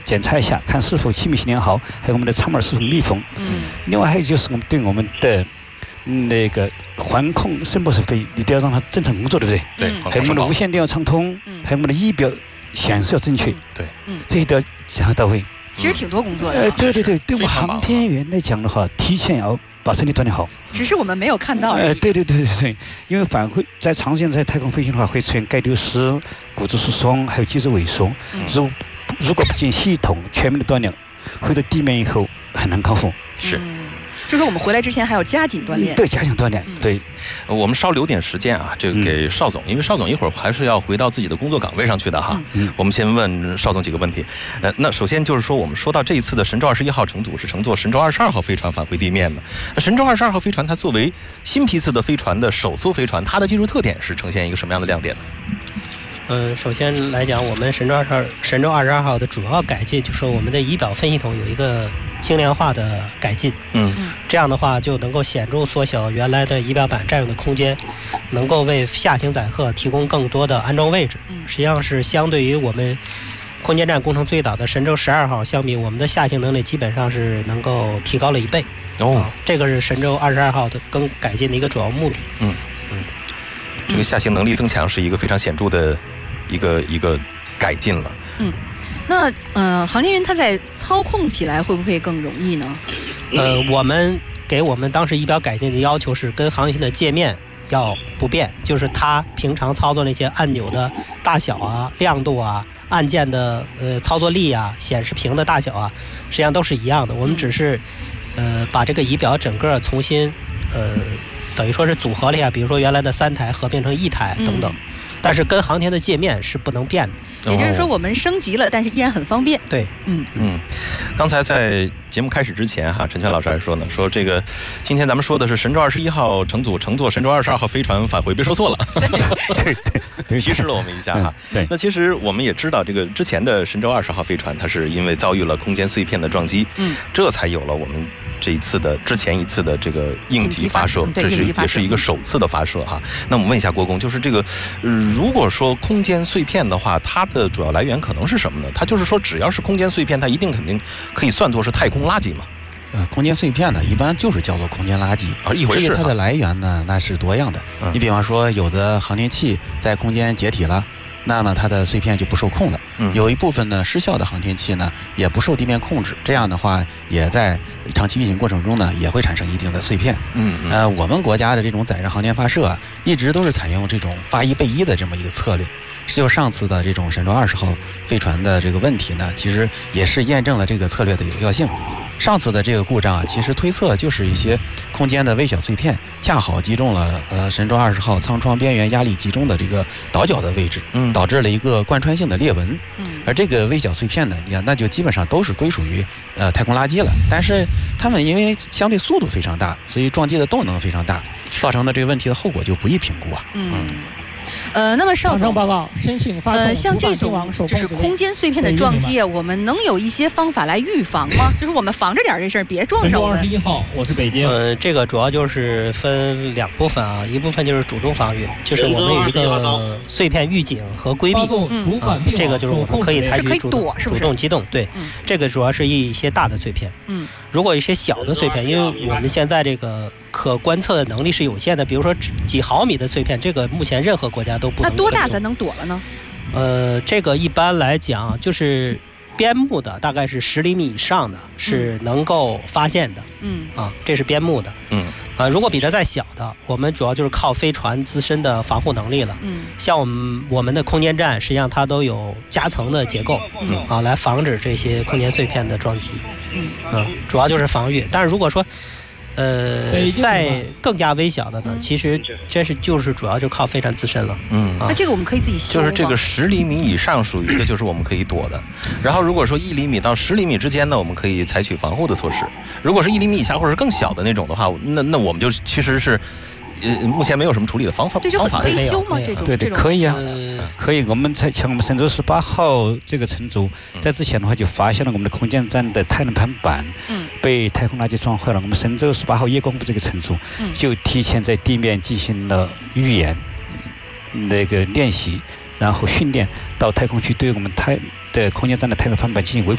检查一下，看是否气密性良好，还有我们的舱门是否密封。另外还有就是我们对我们的那个环控声波设备，你都要让它正常工作，对不对？ 对。 还有我们的无线电要畅通，还有我们的仪表显示要正确。 对。 这些都要讲到位。 其实挺多工作的。 对，对我们航天员来讲的话，提前要把身体锻炼好。 只是我们没有看到。 对，因为反馈在长时间在太空飞行的话，会出现钙流失、骨质疏松，还有肌肉萎缩。如果不进行系统全面的锻炼，回到地面以后很难康复。 是。 就是我们回来之前还要加紧锻炼。 对，加紧锻炼。对， 我们稍留点时间啊，这个给邵总，因为邵总一会儿还是要回到自己的工作岗位上去的哈。我们先问邵总几个问题。那首先就是说，我们说到这一次的神舟21号乘组是乘坐神舟22号飞船返回地面的。那神舟22号飞船它作为新批次的飞船的首艘飞船，它的技术特点是呈现一个什么样的亮点呢？ 首先来讲，我们神舟22号的主要改进就是我们的仪表分系统有一个轻量化的改进。这样的话就能够显著缩小原来的仪表板占用的空间，能够为下行载荷提供更多的安装位置。实际上是相对于我们空间站工程最早的神舟12号相比，我们的下行能力基本上是能够提高了1倍。这个是神舟22号的更改进的一个主要目的。 这个下行能力增强是一个非常显著的一个改进了。 那航天员他在操控起来会不会更容易呢？ 我们给我们当时仪表改进的要求是跟航天的界面要不变，就是他平常操作那些按钮的大小啊、亮度啊、按键的操作力啊、显示屏的大小啊，实际上都是一样的。我们只是把这个仪表整个重新等于说是组合了一下，比如说原来的3台合并成1台等等。但是跟航天的界面是不能变的。 也就是说我们升级了，但是依然很方便。 对。 刚才在节目开始之前哈，陈全老师还说呢，说这个今天咱们说的是神舟21号乘组乘坐神舟22号飞船返回，别说错了。对，提示了我们一下哈。那其实我们也知道，这个之前的神舟20号飞船，它是因为遭遇了空间碎片的撞击，这才有了我们这一次的之前一次的这个应急发射，这是也是一个首次的发射哈。那我们问一下郭工，就是这个如果说空间碎片的话，它的主要来源可能是什么呢？它就是说只要是空间碎片，它一定肯定可以算作是太空垃圾嘛？ 空间碎片呢，一般就是叫做空间垃圾一回事。 至于它的来源呢，那是多样的。你比方说，有的航天器在空间解体了，那么它的碎片就不受控了。有一部分呢失效的航天器呢，也不受地面控制，这样的话也在长期运行过程中呢，也会产生一定的碎片。我们国家的这种载人航天发射一直都是采用这种发一备一的这么一个策略。就上次的这种神舟20号飞船的这个问题呢，其实也是验证了这个策略的有效性。上次的这个故障其实推测就是一些空间的微小碎片恰好击中了神舟20号舱窗边缘压力集中的这个倒角的位置，导致了一个贯穿性的裂纹。而这个微小碎片呢，那就基本上都是归属于太空垃圾了。但是它们因为相对速度非常大，所以撞击的动能非常大，造成的这个问题的后果就不易评估啊。 那么邵总报告申请发送像这种就是空间碎片的撞击我们能有一些方法来预防吗？就是我们防着点这事儿，别撞上我们。 21号，我是北京。 这个主要就是分2部分啊，一部分就是主动防御，就是我们有一个碎片预警和规避。这个就是我们可以采取主动机动。对，这个主要是一些大的碎片。如果一些小的碎片，因为我们现在这个可观测的能力是有限的，比如说几毫米的碎片，这个目前任何国家都不能。 那多大才能躲了呢？ 这个一般来讲就是边牧的，大概是10厘米以上的是能够发现的。这是边牧的。如果比这再小的，我们主要就是靠飞船自身的防护能力了。像我们的空间站，实际上它都有夹层的结构，来防止这些空间碎片的撞击。主要就是防御。但是如果说在更加微小的呢，其实就是主要就靠飞船自身了。 那这个我们可以自己修吗？ 就是这个10厘米以上属于的就是我们可以躲的。然后如果说1厘米到10厘米之间呢，我们可以采取防护的措施。如果是1厘米以下或者是更小的那种的话，那我们就其实是目前没有什么处理的方法。 对，就可以修吗？这种对，可以啊，可以。我们像我们神舟18号这个乘组，在之前的话就发现了我们的空间站的太能盘板被太空垃圾撞坏了。我们神舟18号夜光部这个乘组就提前在地面进行了预演那个练习，然后训练到太空去对我们的空间站的太能盘板进行维护。